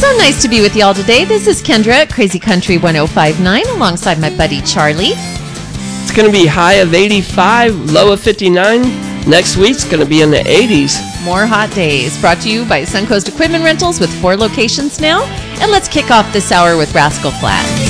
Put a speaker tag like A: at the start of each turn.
A: So nice to be with y'all today. This is Kendra at Crazy Country 1059 alongside my buddy Charlie.
B: It's going to be high of 85, low of 59. Next week's going to be in the 80s.
A: More hot days brought to you by Suncoast Equipment Rentals with 4 locations now. And let's kick off this hour with Rascal Flatts.